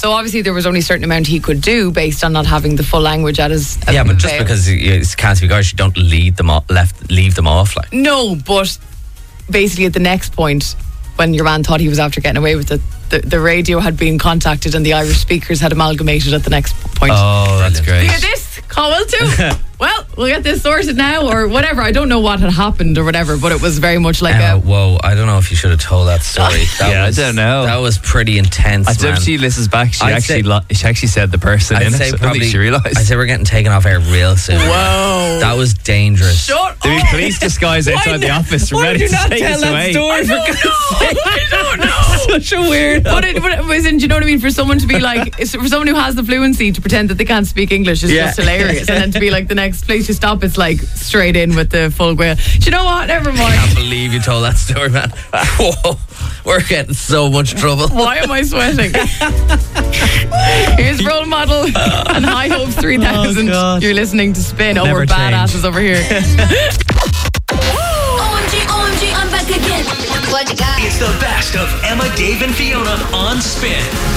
So obviously there was only a certain amount he could do based on not having the full language at his. Yeah, but just because you can't speak Irish, you don't leave them off. Like, no, but basically at the next point, when your man thought he was after getting away with it, the radio had been contacted and the Irish speakers had amalgamated at the next point. Oh, that's great. Hear this, Cowell too. Well, we'll get this sorted now, or whatever. I don't know what had happened or whatever, but it was very much like whoa, I don't know if you should have told that story. I don't know. That was pretty intense, I think if she listens back, she actually said the person in it. I don't think she realised. I'd say we're getting taken off air real soon. Whoa. That was dangerous. Shut There'd be police disguise outside the office ready to take us away. I don't know. Such a weird. But it wasn't, do you know what I mean? For someone to be like, for someone who has the fluency to pretend that they can't speak English is just hilarious. And then to be like, the next place you stop, it's like straight in with the full Gael. Do you know what? Never mind. I can't believe you told that story, man. Whoa, we're getting so much trouble. Why am I sweating? Here's Role Model and High Hopes 3000. You're listening to Spin. Never we're badasses over here. OMG, I'm back again. What you got? It's the best of Emma, Dave, and Fiona on Spin.